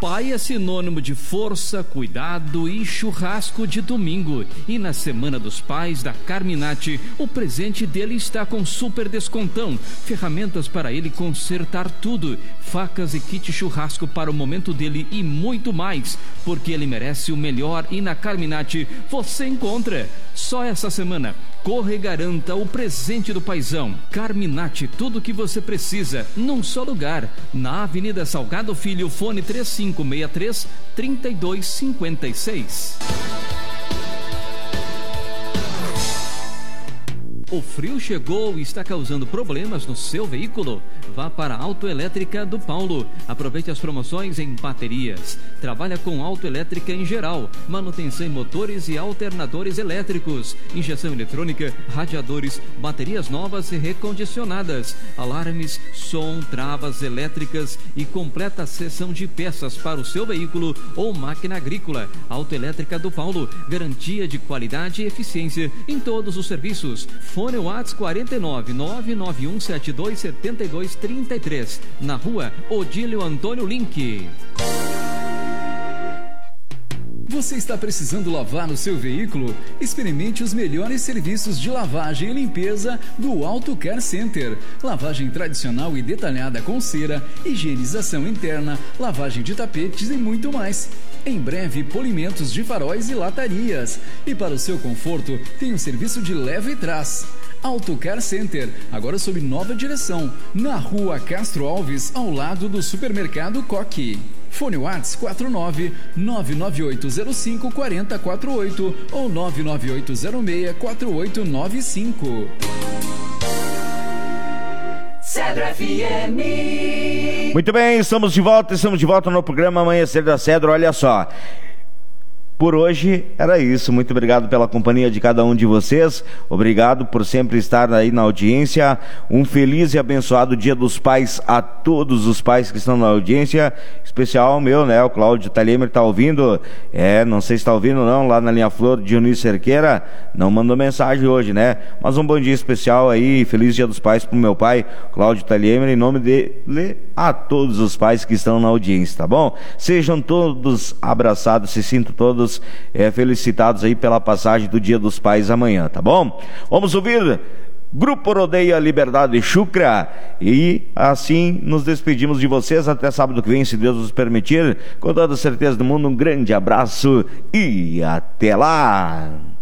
Pai é sinônimo de força, cuidado e churrasco de domingo. E na Semana dos Pais da Carminati, o presente dele está com super descontão. Ferramentas para ele consertar tudo, facas e kit churrasco para o momento dele e muito mais. Porque ele merece o melhor e na Carminati você encontra. Só essa semana, corre e garanta o presente do paizão. Carminati, tudo o que você precisa, num só lugar. Na Avenida Salgado Filho, fone 3563-3256. O frio chegou e está causando problemas no seu veículo? Vá para a Autoelétrica do Paulo. Aproveite as promoções em baterias. Trabalha com autoelétrica em geral, manutenção em motores e alternadores elétricos, injeção eletrônica, radiadores, baterias novas e recondicionadas, alarmes, som, travas elétricas e completa seção de peças para o seu veículo ou máquina agrícola. Autoelétrica do Paulo, garantia de qualidade e eficiência em todos os serviços. Fone WhatsApp 49 99172 7233, na rua Odílio Antônio Link. Você está precisando lavar o seu veículo? Experimente os melhores serviços de lavagem e limpeza do Auto Care Center. Lavagem tradicional e detalhada com cera, higienização interna, lavagem de tapetes e muito mais. Em breve, polimentos de faróis e latarias. E para o seu conforto, tem um serviço de leva e trás. Auto Care Center, agora sob nova direção, na rua Castro Alves, ao lado do supermercado Coque. Fone WhatsApp 49998054048 ou 998064895. Cedro FM. Muito bem, estamos de volta no programa Amanhecer da Cedro. Olha só, por hoje era isso. Muito obrigado pela companhia de cada um de vocês. Obrigado por sempre estar aí na audiência. Um feliz e abençoado Dia dos Pais a todos os pais que estão na audiência. Especial meu, né? O Cláudio Talhemer tá ouvindo. Não sei se tá ouvindo não, lá na linha Flor, Dionísio Cerqueira. Não mandou mensagem hoje, né? Mas um bom dia especial aí. Feliz Dia dos Pais pro meu pai, Cláudio Talhemer, em nome dele a todos os pais que estão na audiência, tá bom? Sejam todos abraçados, se sintam todos felicitados aí pela passagem do Dia dos Pais amanhã, tá bom? Vamos ouvir Grupo Rodeia Liberdade Chucra e assim nos despedimos de vocês até sábado que vem, se Deus nos permitir. Com toda certeza do mundo, um grande abraço e até lá!